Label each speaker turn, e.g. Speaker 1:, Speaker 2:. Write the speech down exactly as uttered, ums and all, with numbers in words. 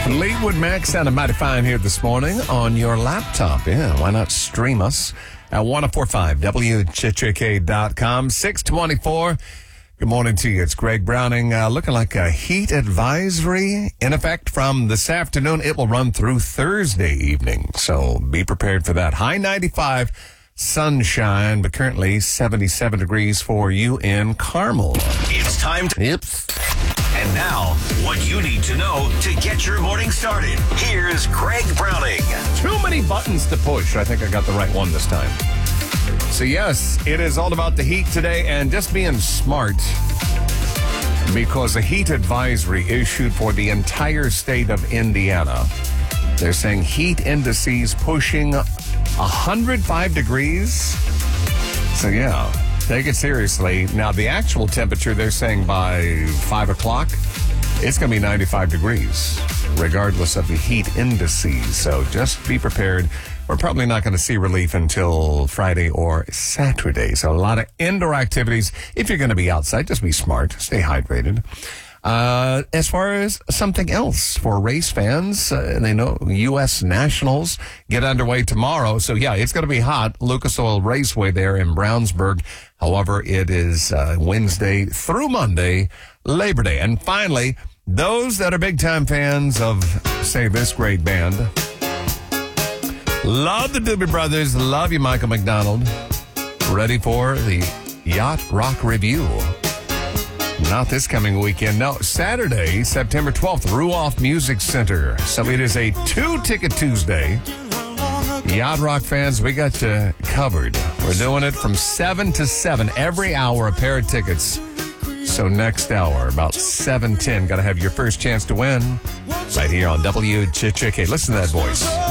Speaker 1: Fleetwood Mac sounded mighty fine here this morning on your laptop. Yeah, why not stream us at ten forty-five W J J K dot com, six twenty-four. Good morning to you. It's Greg Browning. Uh, looking like a heat advisory in effect from this afternoon. It will run through Thursday evening, so be prepared for that. High ninety-five, sunshine, but currently seventy-seven degrees for you in Carmel.
Speaker 2: It's time to...
Speaker 1: Yep.
Speaker 2: And now, what you need to know to get your morning started. Here's Greg Browning.
Speaker 1: Too many buttons to push. I think I got the right one this time. So yes, it is all about the heat today and just being smart, because a heat advisory issued for the entire state of Indiana. They're saying heat indices pushing one hundred five degrees. So yeah, take it seriously. Now the actual temperature, they're saying by five o'clock, it's going to be ninety-five degrees, regardless of the heat indices. So just be prepared. We're probably not going to see relief until Friday or Saturday. So a lot of indoor activities. If you're going to be outside, just be smart. Stay hydrated. Uh, as far as something else for race fans, uh, they know U S Nationals get underway tomorrow. So yeah, it's going to be hot. Lucas Oil Raceway there in Brownsburg. However, it is uh, Wednesday through Monday, Labor Day. And finally, those that are big time fans of, say, this great band, love the Doobie Brothers. Love you, Michael McDonald. Ready for the Yacht Rock Review. Not this coming weekend. No, Saturday, September twelfth, Ruoff Music Center. So it is a two-ticket Tuesday. Yacht Rock fans, we got you covered. We're doing it from seven to seven. Every hour, a pair of tickets. So next hour, about seven ten, got to have your first chance to win right here on W J J K. Listen to that voice.